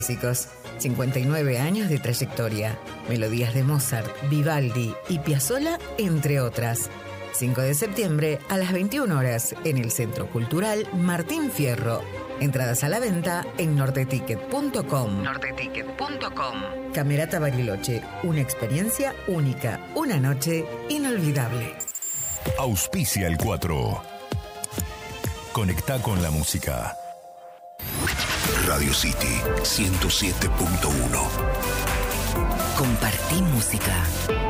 Clásicos, 59 años de trayectoria, melodías de Mozart, Vivaldi y Piazzolla, entre otras. 5 de septiembre a las 21 horas en el Centro Cultural Martín Fierro. Entradas a la venta en norteticket.com. Camerata Bariloche, una experiencia única, una noche inolvidable. Auspicia el 4. Conecta con la música. Radio City 107.1. Compartí música.